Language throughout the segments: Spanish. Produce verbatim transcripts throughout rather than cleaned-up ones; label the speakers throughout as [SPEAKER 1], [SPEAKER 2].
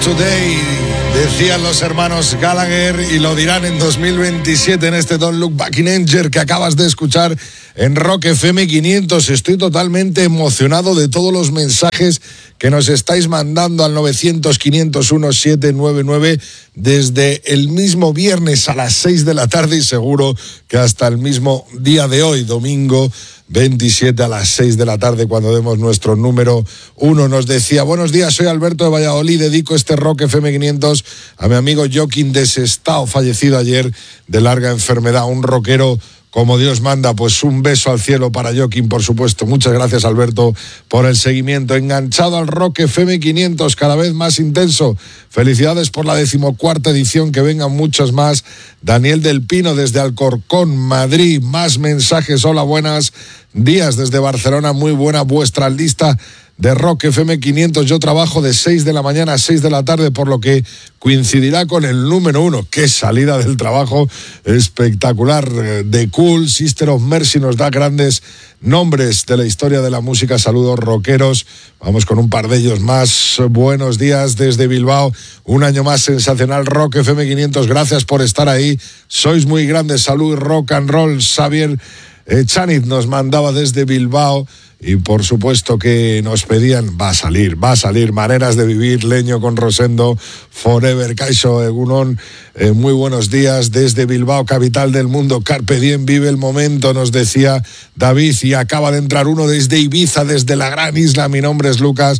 [SPEAKER 1] Today, decían los hermanos Gallagher, y lo dirán en dos mil veintisiete en este Don't Look Back in Anger que acabas de escuchar en Rock F M quinientos. Estoy totalmente emocionado de todos los mensajes que nos estáis mandando al novecientos, quinientos uno, setecientos noventa y nueve desde el mismo viernes a las seis de la tarde, y seguro que hasta el mismo día de hoy, domingo veintisiete a las seis de la tarde, cuando demos nuestro número uno. Nos decía: buenos días, soy Alberto de Valladolid, dedico este Rock F M quinientos a mi amigo Joaquín de Sestao, fallecido ayer de larga enfermedad, un rockero como Dios manda. Pues un beso al cielo para Joaquín, por supuesto. Muchas gracias, Alberto, por el seguimiento. Enganchado al Rock F M quinientos, cada vez más intenso. Felicidades por la decimocuarta edición, que vengan muchas más. Daniel del Pino desde Alcorcón, Madrid. Más mensajes. Hola, buenas días desde Barcelona. Muy buena vuestra lista de Rock F M quinientos. Yo trabajo de seis de la mañana a seis de la tarde, por lo que coincidirá con el número uno. ¡Qué salida del trabajo! Espectacular. The Cool, Sister of Mercy nos da grandes nombres de la historia de la música. Saludos, rockeros. Vamos con un par de ellos más. Buenos días desde Bilbao. Un año más sensacional Rock F M quinientos. Gracias por estar ahí. Sois muy grandes. Salud, rock and roll. Xavier eh, Chanit nos mandaba desde Bilbao. Y por supuesto que nos pedían, va a salir, va a salir, Maneras de Vivir, Leño con Rosendo, Forever, Kaixo, Egunon, eh, muy buenos días desde Bilbao, capital del mundo, Carpe Diem, vive el momento, nos decía David, y acaba de entrar uno desde Ibiza, desde la gran isla. Mi nombre es Lucas,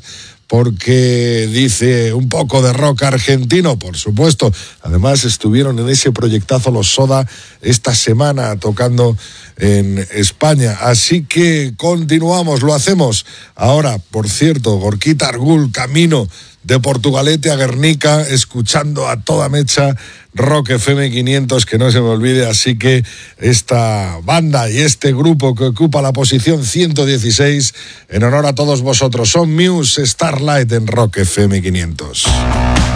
[SPEAKER 1] porque dice un poco de rock argentino, por supuesto. Además estuvieron en ese proyectazo los Soda esta semana tocando en España, así que continuamos, lo hacemos ahora. Por cierto, Gorquita Argul, camino de Portugalete a Guernica, escuchando a toda mecha Rock F M quinientos, que no se me olvide. Así que esta banda y este grupo que ocupa la posición ciento dieciséis, en honor a todos vosotros, son Muse, Starlight en Rock F M quinientos.